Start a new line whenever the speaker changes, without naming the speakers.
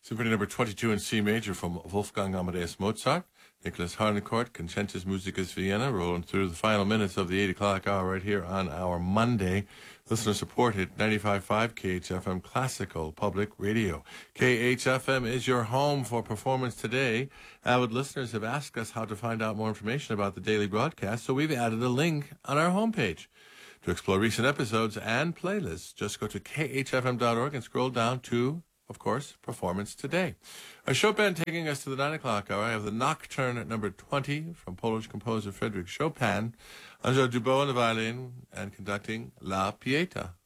Symphony number 22 in C major from Wolfgang Amadeus Mozart. Nicholas Harnoncourt, Concentus Musicus Vienna, rolling through the final minutes of the 8 o'clock hour right here on our Monday. Listener supported 95.5 KHFM Classical Public Radio. KHFM is your home for Performance Today. Avid listeners have asked us how to find out more information about the daily broadcast, so we've added a link on our homepage. To explore recent episodes and playlists, just go to khfm.org and scroll down to, of course, Performance Today. Our show band taking us to the 9 o'clock hour. I have the Nocturne at number 20 from Polish composer Frédéric Chopin, Angèle Dubot on the violin, and conducting La Pietà.